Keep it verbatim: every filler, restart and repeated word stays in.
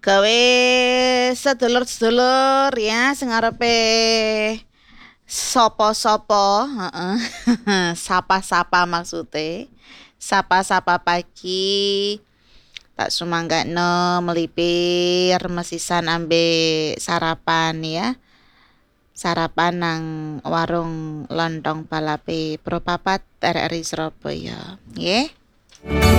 gawe sedulur-sedulur ya sing arepe sapa-sapa, heeh. Sapa-sapa maksude. Sapa-sapa pagi tak sumanggakno melipir mesisan ambe sarapan ya. Sarapan nang warung lontong balape Pro Papat R R I Surabaya, nggih.